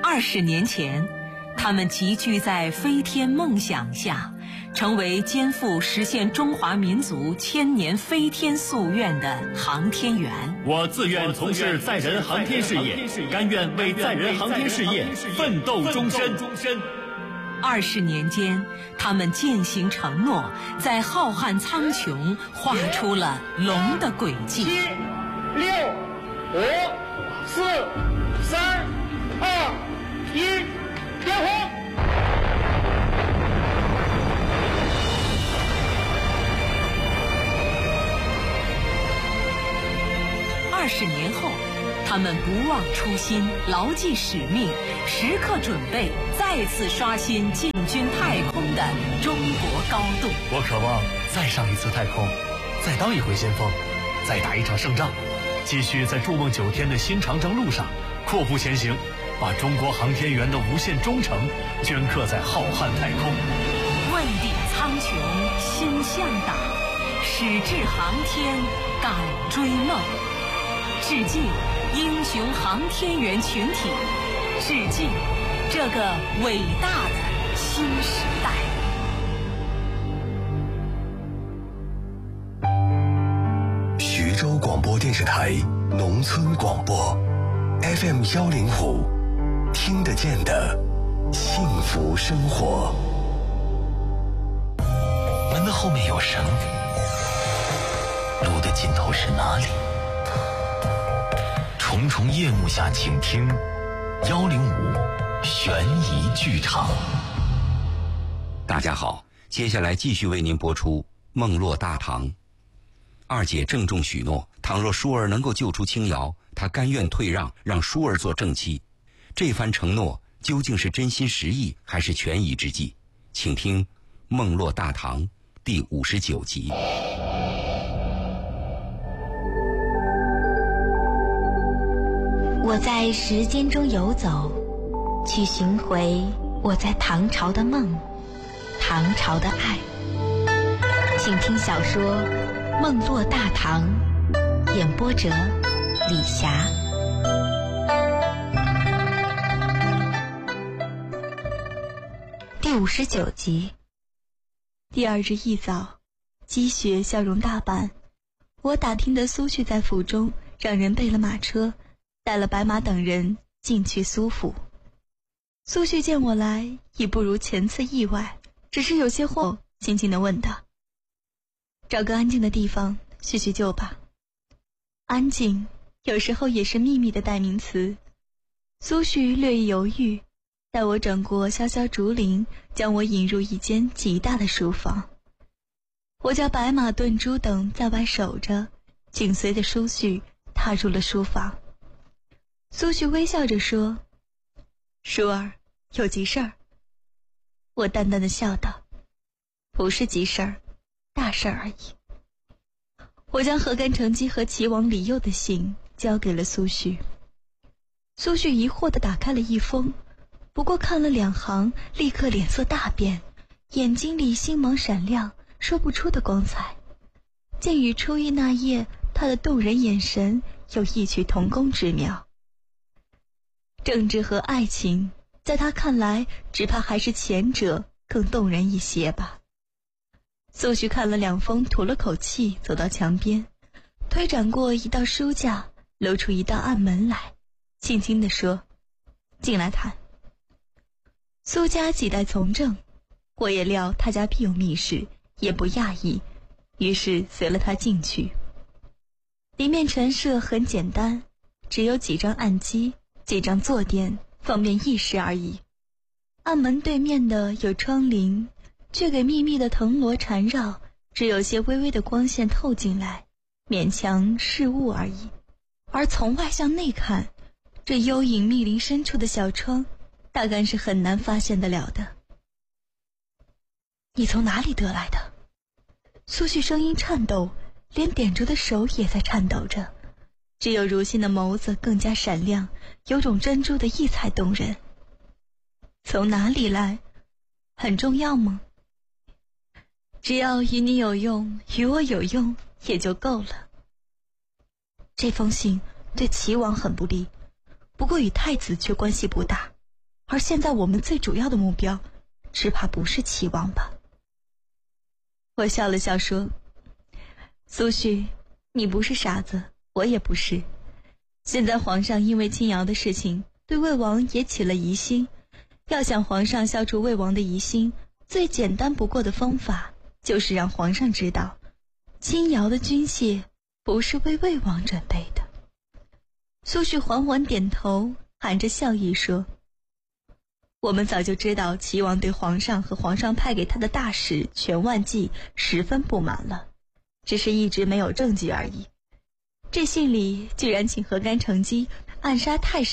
20年前，他们集聚在飞天梦想下，成为肩负实现中华民族千年飞天夙愿的航天员。 我自愿从事载人航天事业，甘愿为载人航天事业奋斗终身。 20年间，他们践行承诺，在浩瀚苍穹画出了龙的轨迹。 7、6、5、4、3、2、1，点火！ 20年后，他们不忘初心，牢记使命，时刻准备再次刷新进军太空的中国高度。 我渴望再上一次太空，再当一回先锋，再打一场胜仗，继续在筑梦9天的新长征路上阔步前行，把中国航天员的无限忠诚镌刻在浩瀚太空。 问鼎苍穹心向党，矢志航天敢追梦。致敬英雄航天员群体，致敬这个伟大的新时代。 徐州广播电视台农村广播 FM 105，听得见的幸福生活。 门的后面有神，路的尽头是哪里？重重夜幕下，请听105悬疑剧场。 大家好，接下来继续为您播出《梦落大唐》。二姐郑重许诺，倘若舒儿能够救出青瑶，她甘愿退让，让舒儿做正妻。这番承诺究竟是真心实意，还是权宜之计？请听《梦落大唐》第59集。 我在时间中游走，去寻回我在唐朝的梦，唐朝的爱。请听小说《梦落大唐》，演播者李霞。第59集。 第二日一早，积雪消融大半，我打听得苏旭在府中让人备了马车，带了白马等人进去苏府。苏旭见我来，已不如前次意外，只是有些后，轻轻地问道：“找个安静的地方叙叙旧吧。”安静有时候也是秘密的代名词。苏旭略一犹豫，带我转过萧萧竹林，将我引入一间极大的书房。我叫白马、顿珠等在外守着，紧随着苏旭踏入了书房。苏旭微笑着说：“舒儿，有急事儿。”我淡淡的笑道：“不是急事儿，大事儿而已。”我将何干成机和齐王李佑的信交给了苏旭。苏旭疑惑地打开了一封，不过看了2行，立刻脸色大变，眼睛里星芒闪亮，说不出的光彩。竟与初一那夜他的动人眼神有异曲同工之妙。政治和爱情，在他看来，只怕还是前者更动人一些吧。苏旭看了2封，吐了口气，走到墙边，推展过一道书架，露出一道暗门来，轻轻地说：“进来谈。”苏家几代从政，我也料他家必有密事，也不讶异，于是随了他进去。里面陈设很简单，只有几张案几，几张坐垫，方便议事而已。暗门对面的有窗棂，却给密密的藤萝缠绕，只有些微微的光线透进来，勉强视物而已。而从外向内看，这幽隐密林深处的小窗，大概是很难发现得了的。“你从哪里得来的？”苏旭声音颤抖，连点着的手也在颤抖着，只有如新的眸子更加闪亮，有种珍珠的异彩动人。“从哪里来？很重要吗？”“只要与你有用，与我有用，也就够了。”这封信对齐王很不利，不过与太子却关系不大。 而现在我们最主要的目标，只怕不是齐王吧。我笑了笑说，苏旭，你不是傻子，我也不是。现在皇上因为亲瑶的事情，对魏王也起了疑心。要想皇上消除魏王的疑心，最简单不过的方法，就是让皇上知道，亲瑶的军械不是为魏王准备的。苏旭缓缓点头，含着笑意说，我们早就知道齐王对皇上和皇上派给他的大使全万骑十分不满了，只是一直没有证据而已。这信里居然请何干乘机暗杀太史